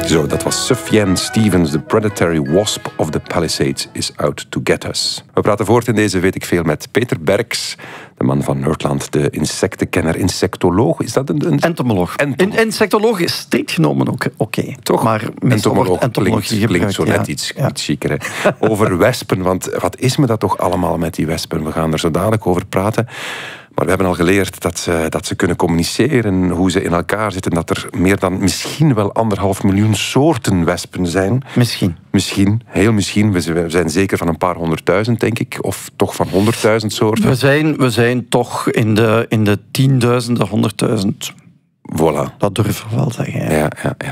Zo, dat was Sufjan Stevens. The predatory wasp of the Palisades is out to get us. We praten voort in deze Weet ik Veel met Peter Berks, de man van Nerdland, de insectenkenner, insectoloog. Is dat een... Entomoloog. Insectoloog is strikt genomen ook oké. Toch? Maar entomoloog klinkt zo net iets chiquer. Hè? Over wespen, want wat is me dat toch allemaal met die wespen? We gaan er zo dadelijk over praten. Maar we hebben al geleerd dat ze kunnen communiceren, hoe ze in elkaar zitten, dat er meer dan misschien wel 1,5 miljoen soorten wespen zijn. Misschien, heel misschien. We zijn zeker van een paar 100.000, denk ik. Of toch van 100.000 soorten. We zijn toch in de 10.000, 100.000. Voilà. Dat durf ik wel zeggen. Ja.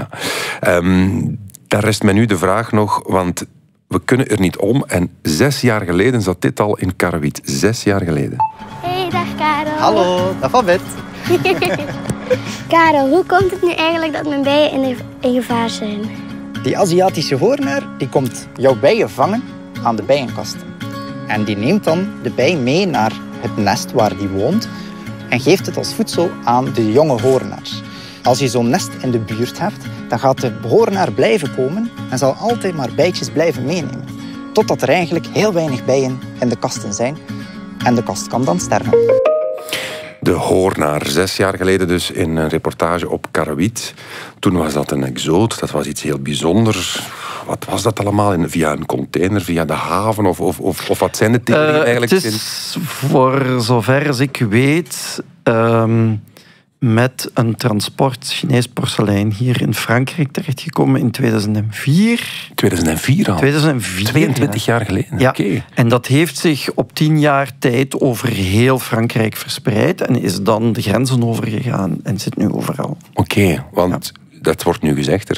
Daar rest mij nu de vraag nog, want we kunnen er niet om. En 6 jaar geleden zat dit al in Karrewiet. 6 jaar geleden. Hey, dag Karel. Hallo, dag van Bert. Karel, hoe komt het nu eigenlijk dat mijn bijen in gevaar zijn? Die Aziatische hoornaar die komt jouw bijen vangen aan de bijenkasten. En die neemt dan de bij mee naar het nest waar die woont en geeft het als voedsel aan de jonge hoornaars. Als je zo'n nest in de buurt hebt, dan gaat de hoornaar blijven komen en zal altijd maar bijtjes blijven meenemen. Totdat er eigenlijk heel weinig bijen in de kasten zijn en de kast kan dan sterven. De hoornaar, 6 jaar geleden dus in een reportage op Karrewiet. Toen was dat een exoot, dat was iets heel bijzonders. Wat was dat allemaal? Via een container, via de haven? Of wat zijn de theorieën eigenlijk? Het is, voor zover als ik weet, met een transport Chinees porselein hier in Frankrijk terechtgekomen in 2004. 2004 al? 2004, 22 jaar geleden? Ja. Okay. En dat heeft zich op 10 jaar tijd over heel Frankrijk verspreid en is dan de grenzen overgegaan en zit nu overal. Oké, want... Ja. Dat wordt nu gezegd,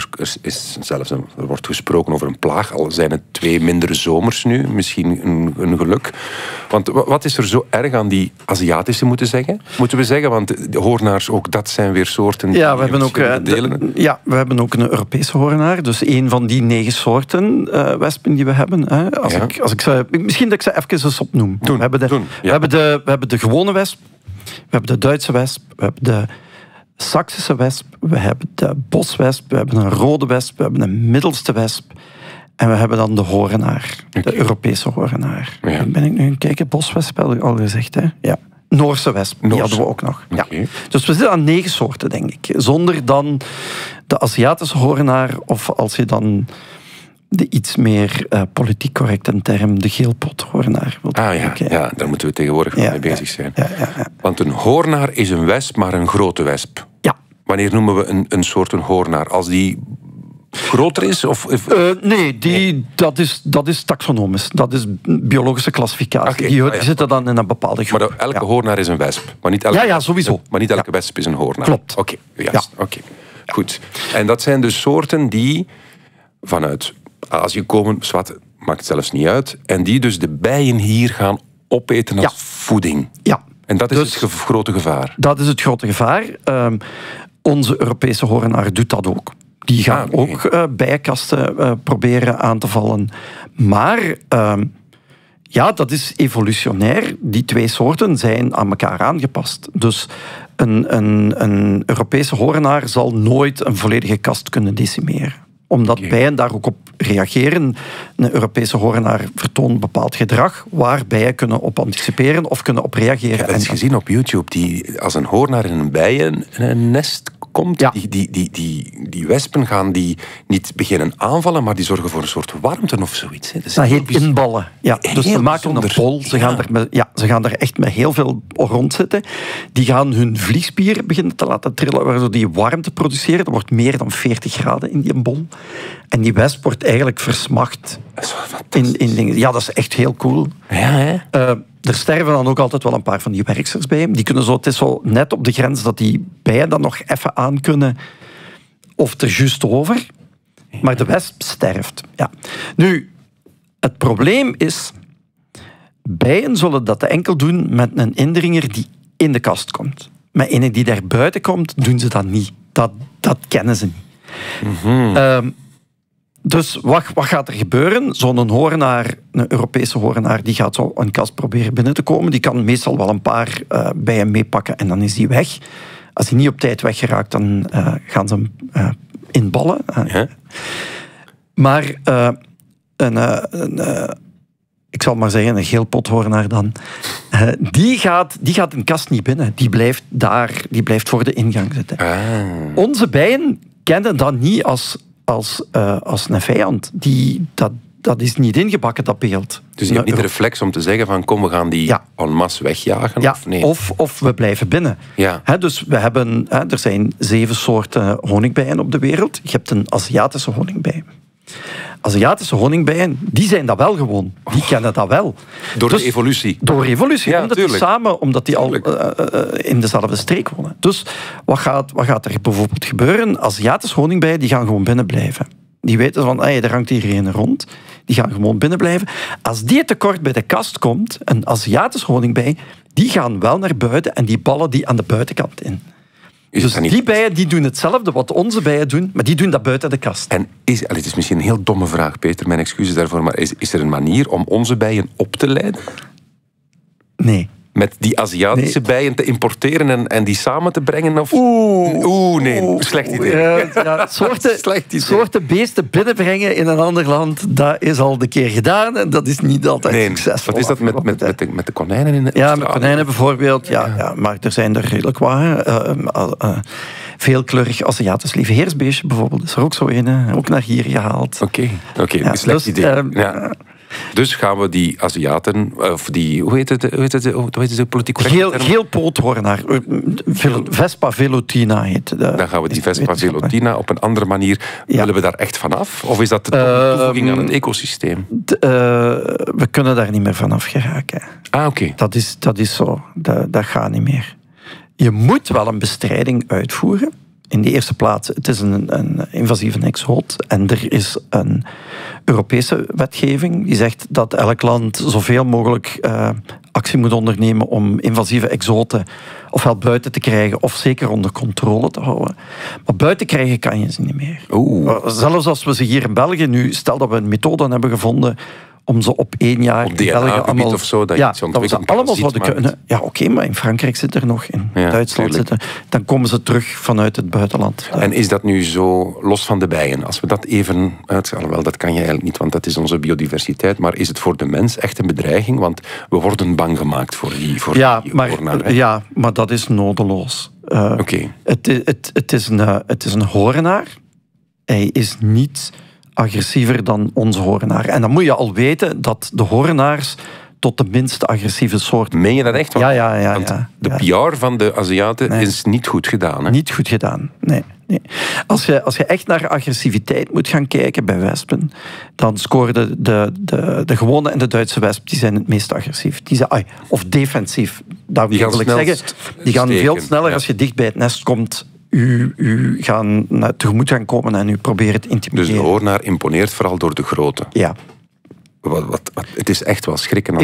er wordt gesproken over een plaag. Al zijn het 2 mindere zomers nu, misschien een geluk. Want wat is er zo erg aan die Aziatische, moeten we zeggen? Want de hoornaars, ook dat zijn weer soorten die we hebben ook een Europese hoornaar. Dus een van die 9 soorten wespen die we hebben. Hè. Misschien dat ik ze even eens opnoem. We hebben de gewone wesp, we hebben de Duitse wesp, we hebben de Saksische wesp, we hebben de boswesp, we hebben een rode wesp, we hebben een middelste wesp en we hebben dan de hoornaar, de Europese hoornaar. Ja. Ben ik nu een kijken, boswesp heb ik al gezegd, hè? Ja. Noorse wesp, die hadden we ook nog. Ja. Dus we zitten aan 9 soorten, denk ik. Zonder dan de Aziatische hoornaar, of als je dan de iets meer politiek correcte term, de geelpothoornaar. Ja, daar moeten we tegenwoordig mee bezig zijn. Ja. Want een hoornaar is een wesp, maar een grote wesp. Ja. Wanneer noemen we een soort een hoornaar? Als die groter is? Nee, dat is taxonomisch. Dat is biologische klassificatie. Die zitten dan in een bepaalde groep. Maar elke hoornaar is een wesp. Maar niet elke, sowieso. Maar niet elke wesp is een hoornaar. Klopt. Oké, juist. Ja. Oké. Goed. En dat zijn dus soorten die vanuit Azië komen, maakt het zelfs niet uit, en die dus de bijen hier gaan opeten als voeding. Ja. En dat is dus het grote gevaar. Dat is het grote gevaar. Onze Europese hoornaar doet dat ook. Die gaan ook bijenkasten proberen aan te vallen. Maar dat is evolutionair. Die 2 soorten zijn aan elkaar aangepast. Dus een Europese hoornaar zal nooit een volledige kast kunnen decimeren. Omdat bijen daar ook op reageren. Een Europese hoornaar vertoont bepaald gedrag waar bijen kunnen op anticiperen of kunnen op reageren. Ik heb eens gezien op YouTube, als een hoornaar in een bijennest komt, die wespen gaan die niet beginnen aanvallen, maar die zorgen voor een soort warmte of zoiets. Dat heet inballen. Ja, dus ze maken een bol. Ze gaan er echt met heel veel rondzitten. Die gaan hun vliegspieren beginnen te laten trillen, waardoor die warmte produceren. Er wordt meer dan 40 graden in die bol. En die wesp wordt eigenlijk versmacht in dingen. Ja, dat is echt heel cool. Ja, hè? Er sterven dan ook altijd wel een paar van die werksters bij hem. Die kunnen het is zo net op de grens dat die bijen dan nog even aan kunnen. Of er juist over. Maar de wesp sterft. Ja. Nu, het probleem is, bijen zullen dat enkel doen met een indringer die in de kast komt. Met een die daar buiten komt, doen ze dat niet. Dat kennen ze niet. Mm-hmm. Dus wat gaat er gebeuren? Zo'n hoornaar, een Europese hoornaar, die gaat zo een kast proberen binnen te komen. Die kan meestal wel een paar bijen meepakken en dan is die weg. Als hij niet op tijd weggeraakt, dan gaan ze hem in ballen. Ja. Maar ik zal maar zeggen, een geelpothoornaar dan, die gaat een kast niet binnen. Die blijft daar, die blijft voor de ingang zitten. Onze bijen kennen dat niet als een vijand. Dat is niet ingebakken, dat beeld. Dus je hebt niet de reflex om te zeggen van kom, we gaan die en masse wegjagen? Ja, of nee? Of we blijven binnen. Ja. Dus we hebben, er zijn 7 soorten honingbijen op de wereld. Je hebt een Aziatische honingbij. Aziatische honingbijen, die zijn dat wel gewoon. Die kennen dat wel. Door de evolutie? Door evolutie, ja, omdat die al in dezelfde streek wonen. Dus wat gaat er bijvoorbeeld gebeuren? Aziatische honingbijen die gaan gewoon binnen blijven. Die weten van, er hangt hier een rond. Die gaan gewoon binnen blijven. Als die tekort bij de kast komt, een Aziatische honingbij, die gaan wel naar buiten en die ballen die aan de buitenkant in. Dus die bijen die doen hetzelfde wat onze bijen doen, maar die doen dat buiten de kast. En het is misschien een heel domme vraag, Peter, mijn excuses daarvoor, maar is er een manier om onze bijen op te leiden? Nee. Met die Aziatische bijen te importeren en die samen te brengen? Of? Slecht idee. Soorten beesten binnenbrengen in een ander land, dat is al de keer gedaan en dat is niet altijd succesvol. Wat is dat met de konijnen in Australië? Ja, met konijnen bijvoorbeeld. Ja, maar er zijn er redelijk wat. Veelkleurig Aziatisch lieveheersbeestje bijvoorbeeld is er ook zo een. Ook naar hier gehaald. Oké, slecht idee. Dus gaan we die Aziaten, of die, hoe heet het politiek correct? Geelpoothoornaar. Vespa velutina heet. Dan gaan we die Vespa velutina op een andere manier. Willen we daar echt vanaf? Of is dat de toevoeging aan het ecosysteem? We kunnen daar niet meer vanaf geraken. Oké. Dat is zo. Dat gaat niet meer. Je moet wel een bestrijding uitvoeren. In de eerste plaats, het is een invasieve exoot. En er is een Europese wetgeving die zegt dat elk land zoveel mogelijk actie moet ondernemen om invasieve exoten ofwel buiten te krijgen of zeker onder controle te houden. Maar buiten krijgen kan je ze niet meer. Zelfs als we ze hier in België nu, stel dat we een methode hebben gevonden om ze op 1 jaar op DNA-gebied of zo, dat je dat we ze allemaal zouden kunnen. Ja, oké, maar in Frankrijk zit er nog, in Duitsland zitten. Dan komen ze terug vanuit het buitenland. En is dat nu zo, los van de bijen, als we dat even uitschalen, wel, dat kan je eigenlijk niet, want dat is onze biodiversiteit, maar is het voor de mens echt een bedreiging? Want we worden bang gemaakt voor die hoornaar. Ja, maar dat is nodeloos. Het is een hoornaar. Hij is niet agressiever dan onze hoornaar. En dan moet je al weten dat de hoornaars tot de minst agressieve soort... Meen je dat echt? Ja. Want de PR van de Aziaten is niet goed gedaan. Hè? Niet goed gedaan, nee. Als je echt naar agressiviteit moet gaan kijken bij wespen, dan scoren de gewone en de Duitse wesp, die zijn het meest agressief. Of defensief. Dat wil ik zeggen. Die gaan veel sneller als je dicht bij het nest komt. U gaan tegemoet gaan komen en u proberen te intimideren. Dus de hoornaar imponeert vooral door de grootte. Ja. Het is echt wel schrikken.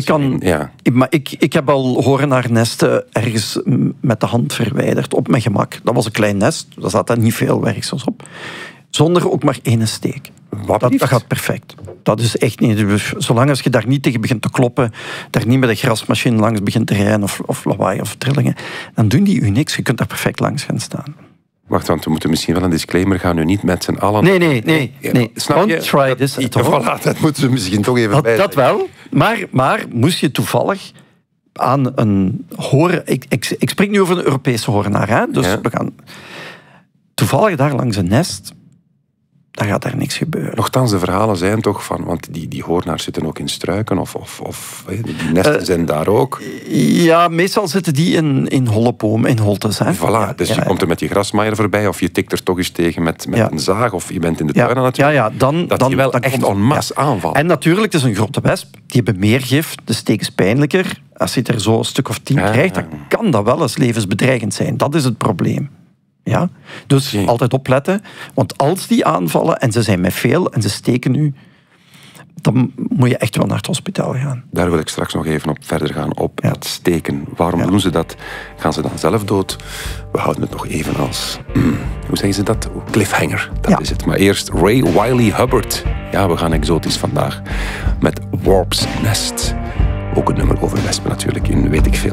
Ik heb al hoornaarnesten ergens met de hand verwijderd, op mijn gemak. Dat was een klein nest, daar zat niet veel werksels op. Zonder ook maar 1 steek. Dat gaat perfect. Dat is echt niet... Zolang als je daar niet tegen begint te kloppen, daar niet met een grasmachine langs begint te rijden of lawaai of trillingen, dan doen die u niks. Je kunt daar perfect langs gaan staan. Wacht, want we moeten misschien wel een disclaimer gaan nu niet met z'n allen... Nee. Snap je? Don't try this at all. Dat moeten we misschien toch even bij. Dat wel, maar moest je toevallig aan een horen... Ik spreek nu over een Europese hoornaar, hè? Dus we gaan toevallig daar langs een nest, dan gaat daar niks gebeuren. Nochtans, de verhalen zijn toch van... Want die hoornaars zitten ook in struiken of die nesten zijn daar ook. Ja, meestal zitten die in holle bomen, in holtes. Hè? Voilà, dus je komt er met je grasmaaier voorbij of je tikt er toch eens tegen met een zaag of je bent in de tuin aan het doen. Dan wel echt en masse aanvallen. En natuurlijk, het is een grote wesp. Die hebben meer gif, de steek is pijnlijker. Als je er zo een stuk of 10 krijgt, dan kan dat wel eens levensbedreigend zijn. Dat is het probleem. Ja? Dus altijd opletten, want als die aanvallen en ze zijn met veel en ze steken u, dan moet je echt wel naar het hospitaal gaan. Daar wil ik straks nog even op verder gaan, op dat steken. Waarom doen ze dat? Gaan ze dan zelf dood? We houden het nog even als... hoe zeggen ze dat? Cliffhanger, dat is het. Maar eerst Ray Wylie Hubbard. Ja, we gaan exotisch vandaag met Warp's Nest. Ook een nummer over wespen natuurlijk, in weet ik veel.